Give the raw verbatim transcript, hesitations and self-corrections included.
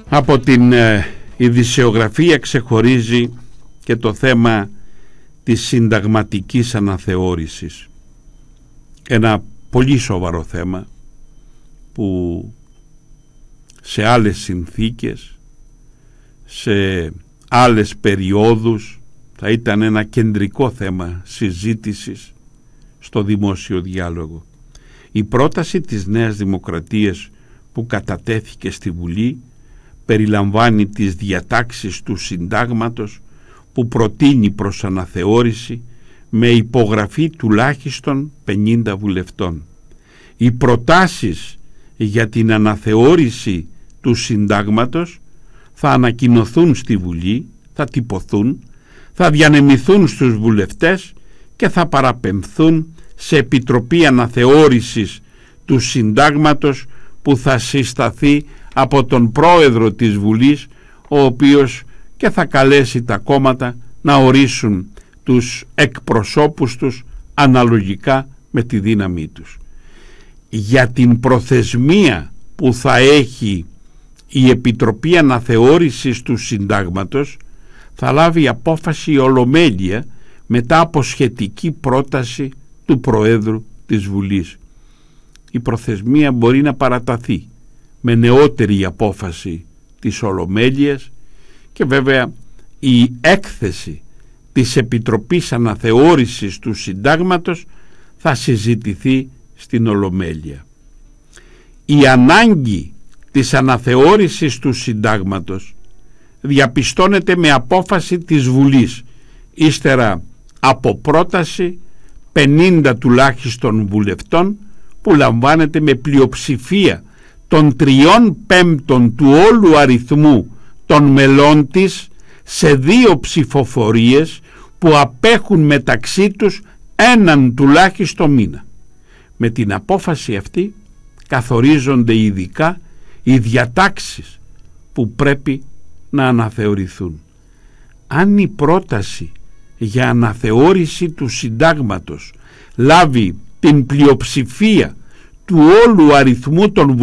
Από την ε, ειδησιογραφία ξεχωρίζει και το θέμα της συνταγματικής αναθεώρησης. Ένα πολύ σοβαρό θέμα που σε άλλες συνθήκες, σε άλλες περιόδους θα ήταν ένα κεντρικό θέμα συζήτησης στο δημόσιο διάλογο. Η πρόταση της Νέας Δημοκρατίας που κατατέθηκε στη Βουλή περιλαμβάνει τις διατάξεις του συντάγματος που προτείνει προς αναθεώρηση με υπογραφή τουλάχιστον πενήντα βουλευτών. Οι προτάσεις για την αναθεώρηση του συντάγματος θα ανακοινωθούν στη Βουλή, θα τυπωθούν, θα διανεμηθούν στους βουλευτές και θα παραπεμφθούν σε επιτροπή αναθεώρησης του συντάγματος που θα συσταθεί από τον πρόεδρο της Βουλής, ο οποίος και θα καλέσει τα κόμματα να ορίσουν τους εκπροσώπους τους αναλογικά με τη δύναμή τους. Για την προθεσμία που θα έχει η Επιτροπή Αναθεώρησης του Συντάγματος θα λάβει απόφαση η Ολομέλεια μετά από σχετική πρόταση του Προέδρου της Βουλής. Η προθεσμία μπορεί να παραταθεί με νεότερη απόφαση της Ολομέλειας και βέβαια η έκθεση της Επιτροπής Αναθεώρησης του Συντάγματος θα συζητηθεί στην Ολομέλεια. Η ανάγκη της αναθεώρησης του Συντάγματος διαπιστώνεται με απόφαση της Βουλής ύστερα από πρόταση πενήντα τουλάχιστον βουλευτών που λαμβάνεται με πλειοψηφία των τριών πέμπτων του όλου αριθμού των μελών της σε δύο ψηφοφορίες που απέχουν μεταξύ τους έναν τουλάχιστον μήνα. Με την απόφαση αυτή καθορίζονται ειδικά οι διατάξεις που πρέπει να αναθεωρηθούν. Αν η πρόταση για αναθεώρηση του συντάγματος λάβει την πλειοψηφία του όλου αριθμού των